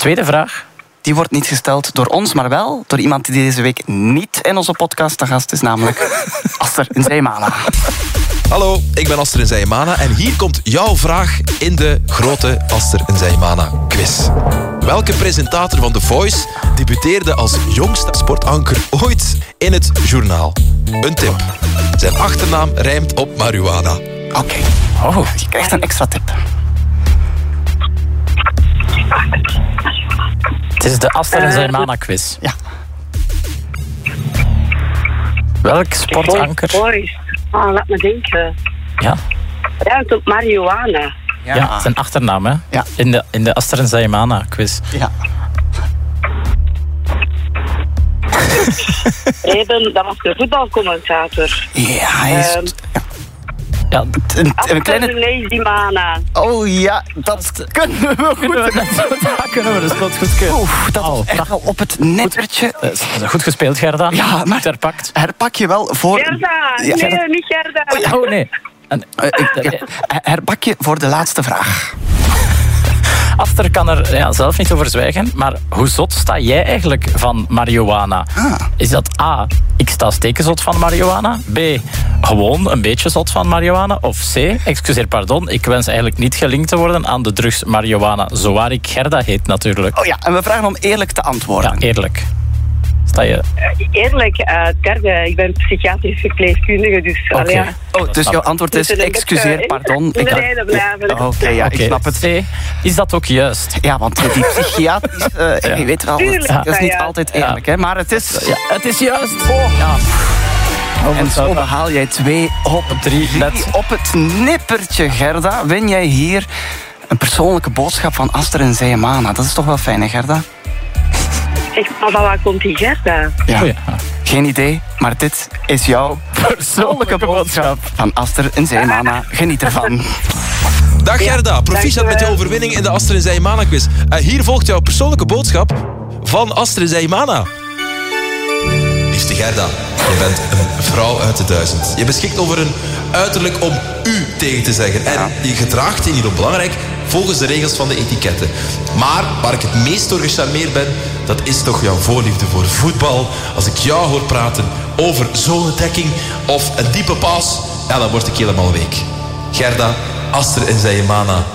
tweede vraag? Die wordt niet gesteld door ons, maar wel door iemand die deze week niet in onze podcast te gast is, namelijk Aster in Zeymana. Hallo, ik ben Aster in Zeymana en hier komt jouw vraag in de grote Aster in Zeymana quiz. Welke presentator van The Voice debuteerde als jongste sportanker ooit in het journaal? Een tip. Zijn achternaam rijmt op marihuana. Oké. Oh, je krijgt een extra tip. Het is de Aster en Zeymana quiz. Ja. Welk sportanker? Voice. Laat me denken. Ja. Ruimt op marihuana. Ja, zijn achternaam, hè? Ja. In de Aster en Zeymana quiz. Ja. Reben, dat was de voetbalcommentator. Ja, hij is... Ja, een kleine... Zeymana. Oh ja, dat kunnen we goed. dat kunnen we dus goed keuren. Oeh, dat was echt wel op het nippertje. Goed gespeeld, Gerda. Ja, maar herpakt. Herpak je wel voor... Gerda! Ja. Nee, niet Gerda. Oh, nee. Herpak je voor de laatste vraag. Aster kan er zelf niet over zwijgen, maar hoe zot sta jij eigenlijk van marihuana? Is dat A, ik sta stekenzot van marihuana? B, gewoon een beetje zot van marihuana? Of C, excuseer pardon, ik wens eigenlijk niet gelinkt te worden aan de drugs marihuana, zowaar ik Gerda heet natuurlijk. Oh ja, en we vragen om eerlijk te antwoorden. Ja, eerlijk. Sta je... Eerlijk, derde, ik ben psychiatrisch verpleegkundige, dus... Oké. Ja. Oh, dus jouw antwoord is excuseer, pardon. In de rijden blijven. Oké, ja, ik snap het. C, is dat ook juist? Ja, want die psychiatrisch... Je weet wel, Tuurlijk, dat is niet ja. altijd eerlijk, hè. Maar het is... Ja, het is juist. Ja. En zo behaal jij 2 op 3 net. op het nippertje, Gerda. Win jij hier een persoonlijke boodschap van Aster en Zeymana. Dat is toch wel fijn, hè, Gerda? Zeg, maar van waar komt die Gerda? Ja. Oh ja. Geen idee, maar dit is jouw persoonlijke boodschap van Aster en Zeymana. Geniet ervan. Dag Gerda, proficiat met je overwinning in de Aster in Zeymana quiz. Hier volgt jouw persoonlijke boodschap van Aster in Zeymana. Liefste Gerda, je bent een vrouw uit de 1000. Je beschikt over een uiterlijk om u tegen te zeggen. En je gedraagt je niet onbelangrijk volgens de regels van de etiketten. Maar waar ik het meest door gecharmeerd ben, dat is toch jouw voorliefde voor voetbal. Als ik jou hoor praten over zonedekking of een diepe pas, ja, dan word ik helemaal week. Gerda, Aster en Zeymana.